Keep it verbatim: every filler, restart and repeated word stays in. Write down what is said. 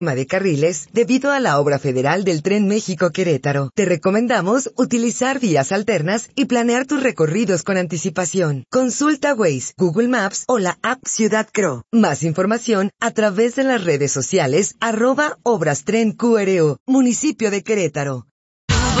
de carriles debido a la obra federal del Tren México-Querétaro. Te recomendamos utilizar vías alternas y planear tus recorridos con anticipación. Consulta Waze, Google Maps o la app Ciudad Cro. Más información a través de las redes sociales arroba Obras Tren Q R O, Municipio de Querétaro.